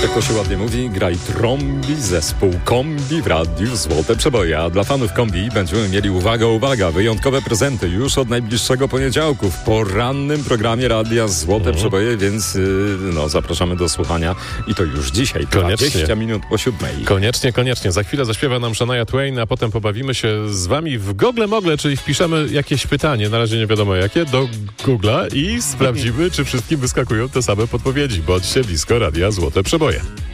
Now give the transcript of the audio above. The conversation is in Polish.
Jak to się ładnie mówi, graj trąbi, zespół Kombi w radiu Złote Przeboje. A dla fanów Kombi będziemy mieli, uwaga, wyjątkowe prezenty już od najbliższego poniedziałku w porannym programie Radia Złote Przeboje, więc zapraszamy do słuchania i to już dzisiaj, 20 minut po 7. Koniecznie. Za chwilę zaśpiewa nam Shania Twain, a potem pobawimy się z wami w Google Mogle, czyli wpiszemy jakieś pytanie, na razie nie wiadomo jakie, do Google'a i sprawdzimy, czy wszystkim wyskakują te same podpowiedzi. Bądźcie blisko Radia Złote Przeboje.